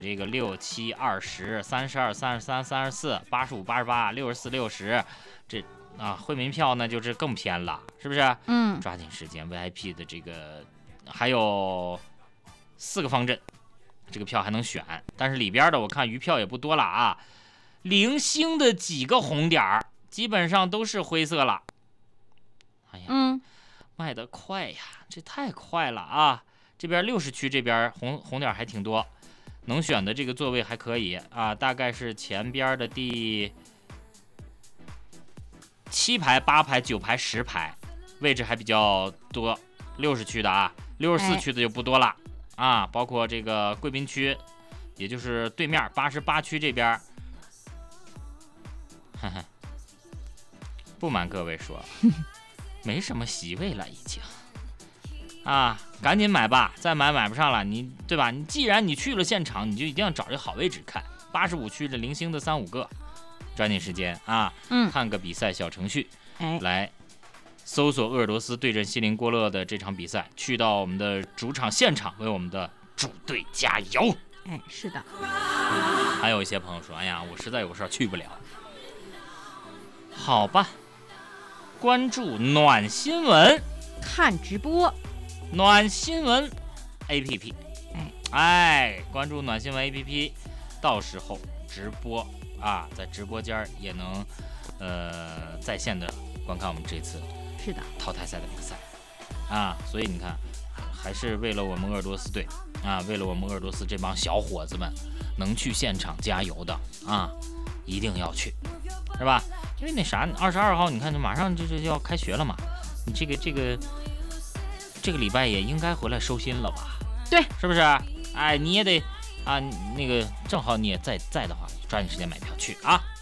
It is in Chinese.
这个6、7、20、32、33、34、85、88、64、60，这汇民票呢就是更偏了，是不是？抓紧时间 ，VIP 的这个还有4个方阵，这个票还能选，但是里边的我看余票也不多了啊。零星的几个红点儿，基本上都是灰色了。哎呀，卖得快呀，这太快了啊！这边60区这边红点还挺多。能选的这个座位还可以啊，大概是前边的第7排、8排、9排、10排，位置还比较多。60区的啊，64区的就不多了啊，包括这个贵宾区，也就是对面88区这边。不瞒各位说，没什么席位了已经。赶紧买吧，再买不上了，你对吧？你既然你去了现场，你就一定要找一个好位置看。85区的零星的3、5个，抓紧时间啊！看个比赛小程序，来搜索鄂尔多斯对阵锡林郭勒的这场比赛，去到我们的主场现场为我们的主队加油！ 是的。 还有一些朋友说，哎呀，我实在有事去不了。好吧，关注暖新闻， 看直播。 暖新闻 APP， 关注暖新闻 APP， 到时候直播在直播间也能在线的观看我们这次淘汰赛的比赛所以你看，还是为了我们鄂尔多斯队为了我们鄂尔多斯这帮小伙子们能去现场加油的一定要去，是吧？因为那啥，22号你看，马上就是要开学了嘛，你这个礼拜也应该回来收心了吧？ 对， 是不是？你也得那个正好你也在的话，抓紧时间买票去啊！